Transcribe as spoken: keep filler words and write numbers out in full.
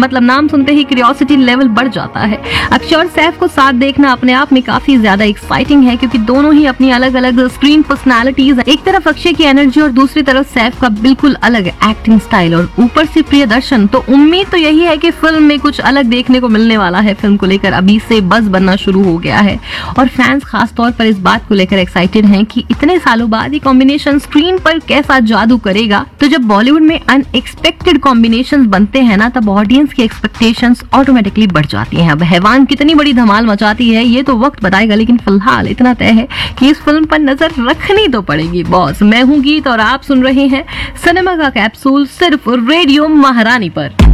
मतलब नाम सुनते ही क्यूरियोसिटी लेवल बढ़ जाता है। अक्षय और सैफ को साथ देखना अपने आप में काफी ज्यादा एक्साइटिंग है, क्योंकि दोनों ही अपनी अलग अलग स्क्रीन पर्सनालिटीज है। एक तरफ अक्षय की एनर्जी और दूसरी तरफ सैफ का बिल्कुल अलग एक्टिंग स्टाइल, और ऊपर से प्रियदर्शन। तो उम्मीद तो यही है कि फिल्म में कुछ अलग देखने को मिलने वाला है। फिल्म को लेकर अभी से बज़ बनना शुरू हो गया है और फैंस खास तौर पर इस बात को लेकर एक्साइटेड हैं कि इतने सालों बाद ये कॉम्बिनेशन स्क्रीन पर कैसा जादू करेगा। तो जब बॉलीवुड में अनएक्सपेक्टेड कॉम्बिनेशंस बनते हैं ना, तब ऑडियंस की एक्सपेक्टेशंस ऑटोमेटिकली बढ़ जाती हैं। अब हैवान कितनी बड़ी धमाल मचाती है ये तो वक्त बताएगा, लेकिन फिलहाल इतना तय है कि इस फिल्म पर नजर रखनी तो पड़ेगी बॉस। मैं हूँ गीत और आप सुन रहे हैं सिनेमा का कैप्सूल सिर्फ रेडियो महारानी पर।